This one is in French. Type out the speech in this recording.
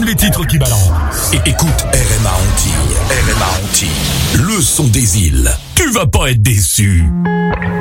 les titres qui balancent. Écoute RMA Antilles. RMA Antilles. Le son des îles. Tu vas pas être déçu.